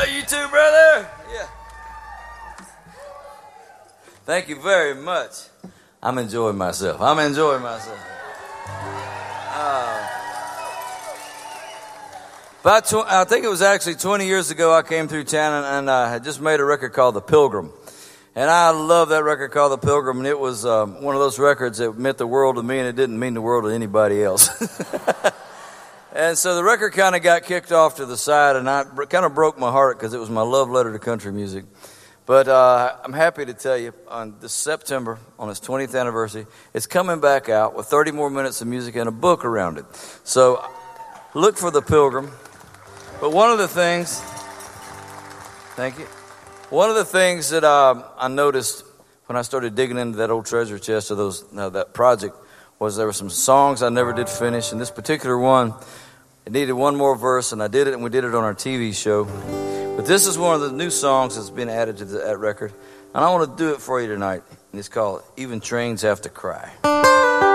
You too, brother. Yeah. Thank you very much. I'm enjoying myself. I think it was actually 20 years ago I came through town and I had just made a record called The Pilgrim. And I love that record called The Pilgrim, and it was one of those records that meant the world to me, and it didn't mean the world to anybody else. And so the record kind of got kicked off to the side, and I kind of broke my heart because it was my love letter to country music. But I'm happy to tell you, on this September, on its 20th anniversary, it's coming back out with 30 more minutes of music and a book around it. So look for The Pilgrim. But one of the things, thank you. One of the things that I noticed when I started digging into that old treasure chest of that project was there were some songs I never did finish, and this particular one, it needed one more verse, and I did it, and we did it on our TV show. But this is one of the new songs that's been added to that record, and I want to do it for you tonight, and it's called Even Trains Have to Cry.